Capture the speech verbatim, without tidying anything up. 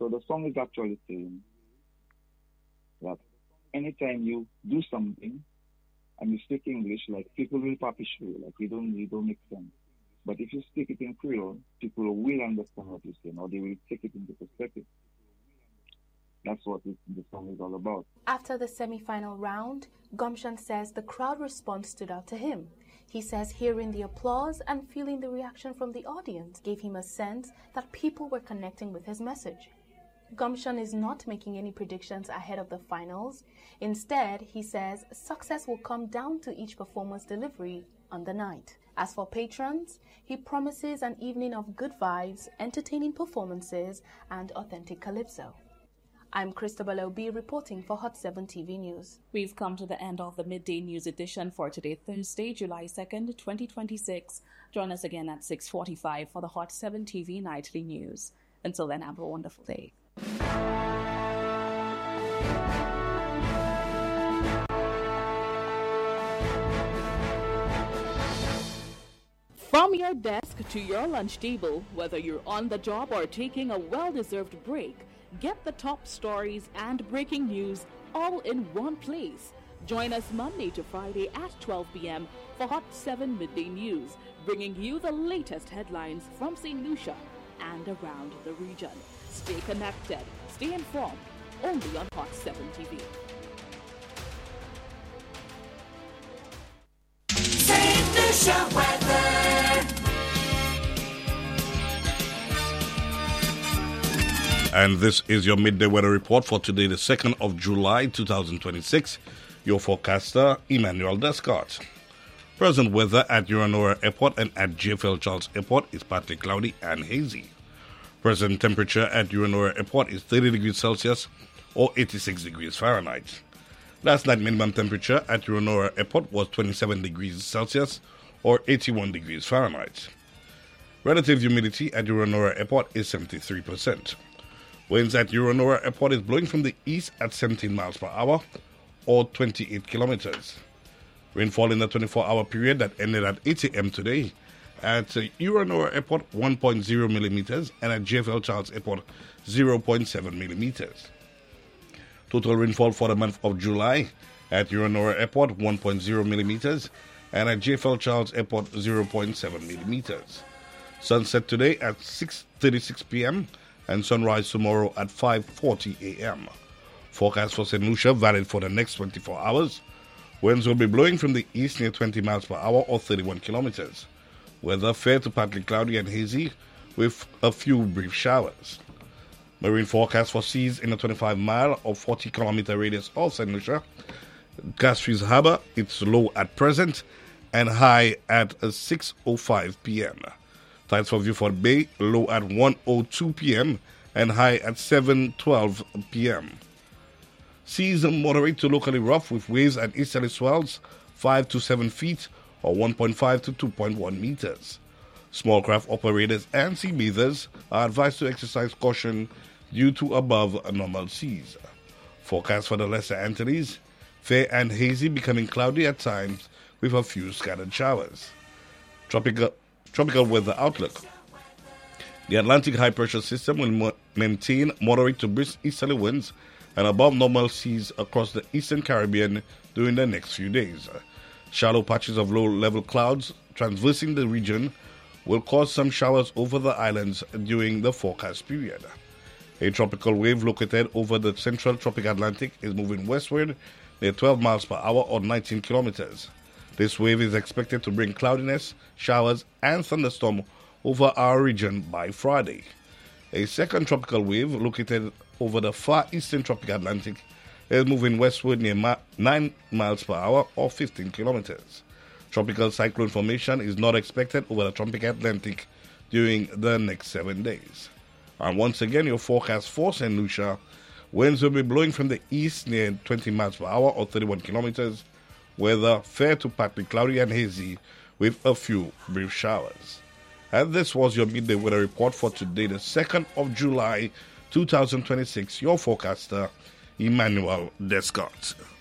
So the song is actually saying that anytime you do something and you speak English, like people will probably show you, like you don't, you don't make sense. But if you speak it in Creole, people will understand what you're saying, or they will take it into perspective. That's what this, the song is all about. After the semi-final round, Gumption says the crowd response stood out to him. He says hearing the applause and feeling the reaction from the audience gave him a sense that people were connecting with his message. Gumption is not making any predictions ahead of the finals. Instead, he says success will come down to each performer's delivery on the night. As for patrons, he promises an evening of good vibes, entertaining performances, and authentic calypso. I'm Christabel Obi reporting for Hot seven T V News. We've come to the end of the midday news edition for today, Thursday, July second, twenty twenty-six. Join us again at six forty-five for the Hot seven T V Nightly News. Until then, have a wonderful day. From your desk to your lunch table, whether you're on the job or taking a well-deserved break, get the top stories and breaking news all in one place. Join us Monday to Friday at twelve p.m. for Hot seven Midday News, bringing you the latest headlines from Saint Lucia and around the region. Stay connected, stay informed, only on Hot seven T V. Saint Lucia weather. And this is your midday weather report for today, the second of July, two thousand twenty-six. Your forecaster, Emmanuel Descartes. Present weather at Uranora Airport and at J F L Charles Airport is partly cloudy and hazy. Present temperature at Uranora Airport is thirty degrees Celsius or eighty-six degrees Fahrenheit. Last night minimum temperature at Uranora Airport was twenty-seven degrees Celsius or eighty-one degrees Fahrenheit. Relative humidity at Uranora Airport is seventy-three percent. Winds at Uranora Airport is blowing from the east at seventeen miles per hour or twenty-eight kilometers. Rainfall in the twenty-four hour period that ended at eight a.m. today at uh, Uranora Airport one point zero millimeters and at J F L Charles Airport zero point seven millimeters. Total rainfall for the month of July at Uranora Airport one point zero millimeters and at J F L Charles Airport zero point seven millimeters. Sunset today at six thirty-six p.m. and sunrise tomorrow at five forty a.m. Forecast for Saint Lucia valid for the next twenty-four hours. Winds will be blowing from the east near twenty miles per hour or thirty-one kilometers. Weather fair to partly cloudy and hazy with a few brief showers. Marine forecast for seas in a twenty-five mile or forty kilometer radius of Saint Lucia. Castries Harbour, it's low at present and high at six oh five p.m. Tides for Vieux-Fort Bay, low at one oh two p.m. and high at seven twelve p.m. Seas moderate to locally rough with waves and easterly swells five to seven feet or one point five to two point one meters. Small craft operators and sea bathers are advised to exercise caution due to above normal seas. Forecast for the Lesser Antilles, fair and hazy, becoming cloudy at times with a few scattered showers. Tropical Tropical weather outlook. The Atlantic high pressure system will mo- maintain moderate to brisk easterly winds and above normal seas across the eastern Caribbean during the next few days. Shallow patches of low level clouds traversing the region will cause some showers over the islands during the forecast period. A tropical wave located over the central tropic Atlantic is moving westward near twelve miles per hour or nineteen kilometers. This wave is expected to bring cloudiness, showers, and thunderstorm over our region by Friday. A second tropical wave located over the far eastern tropic Atlantic is moving westward near ma- nine miles per hour or fifteen kilometers. Tropical cyclone formation is not expected over the tropic Atlantic during the next seven days. And once again, your forecast for Saint Lucia, winds will be blowing from the east near twenty miles per hour or thirty-one kilometers. Weather fair to partly cloudy and hazy with a few brief showers. And this was your midday weather report for today, the second of July, two thousand twenty-six. Your forecaster, Emmanuel Descartes.